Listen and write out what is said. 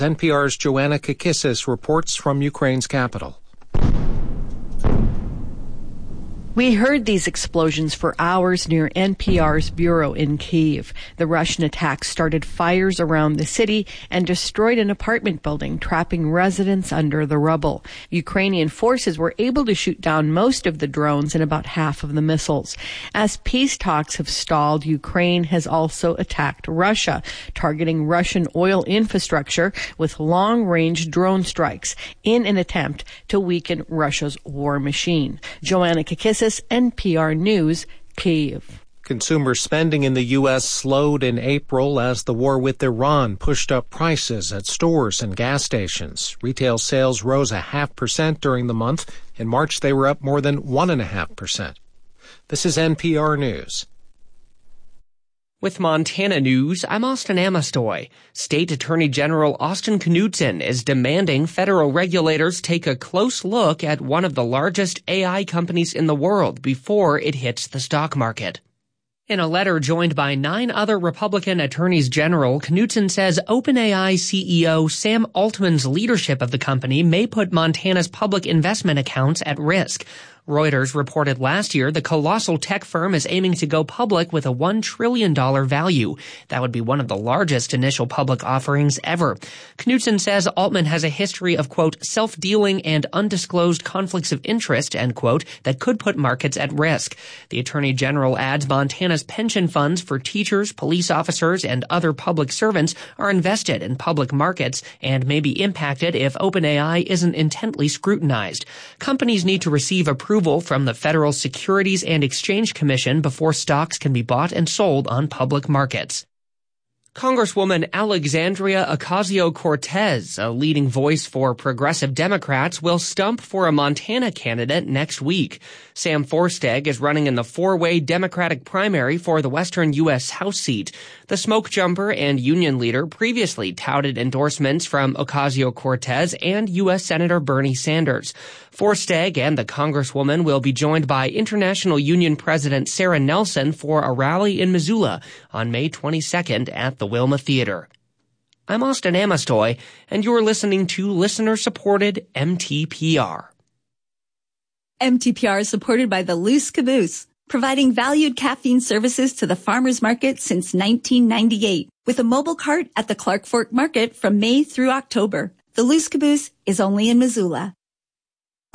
NPR's Joanna Kakissis reports from Ukraine's capital. We heard these explosions for hours near NPR's bureau in Kyiv. The Russian attack started fires around the city and destroyed an apartment building, trapping residents under the rubble. Ukrainian forces were able to shoot down most of the drones and about half of the missiles. As peace talks have stalled, Ukraine has also attacked Russia, targeting Russian oil infrastructure with long-range drone strikes in an attempt to weaken Russia's war machine. Joanna Kakissis, NPR News, Kyiv. Consumer spending in the U.S. slowed in April as the war with Iran pushed up prices at stores and gas stations. Retail sales rose 0.5% during the month. In March, they were up more than 1.5%. This is NPR News. With Montana News, I'm Austin Amestoy. State Attorney General Austin Knudsen is demanding federal regulators take a close look at one of the largest AI companies in the world before it hits the stock market. In a letter joined by 9 other Republican attorneys general, Knudsen says OpenAI CEO Sam Altman's leadership of the company may put Montana's public investment accounts at risk. Reuters reported last year the colossal tech firm is aiming to go public with a $1 trillion value. That would be one of the largest initial public offerings ever. Knudsen says Altman has a history of, quote, self-dealing and undisclosed conflicts of interest, end quote, that could put markets at risk. The Attorney General adds Montana's pension funds for teachers, police officers, and other public servants are invested in public markets and may be impacted if OpenAI isn't intently scrutinized. Companies need to receive approval from the Federal Securities and Exchange Commission before stocks can be bought and sold on public markets. Congresswoman Alexandria Ocasio-Cortez, a leading voice for progressive Democrats, will stump for a Montana candidate next week. Sam Forsteg is running in the 4-way Democratic primary for the western U.S. House seat. The smoke jumper and union leader previously touted endorsements from Ocasio-Cortez and U.S. Senator Bernie Sanders. Forsteg and the Congresswoman will be joined by International Union President Sarah Nelson for a rally in Missoula on May 22nd at the Wilma Theater. I'm Austin Amestoy, and you're listening to listener-supported MTPR. MTPR is supported by the Loose Caboose, providing valued caffeine services to the farmers market since 1998, with a mobile cart at the Clark Fork Market from May through October. The Loose Caboose is only in Missoula.